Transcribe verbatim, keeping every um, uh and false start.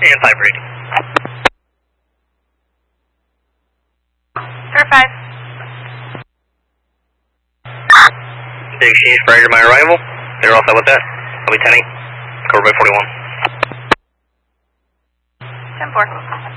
And five rating. Star five. Big exchange prior to my arrival. They're all set with that. I'll be ten eight. Cover by forty-one. ten four.